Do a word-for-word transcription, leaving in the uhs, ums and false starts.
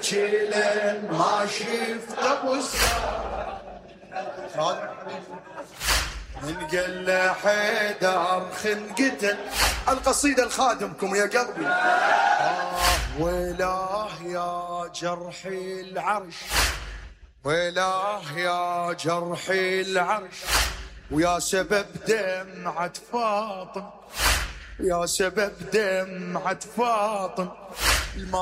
ابكي لين ما شفت ابو السار. من قال له حيدر خنقتل. القصيدة الخادمكم يا قلبي. آه ويلاه يا جرحي العرش، ويلاه يا جرحي العرش، ويا سبب دمعة فاطم، يا سبب دمعة فاطم.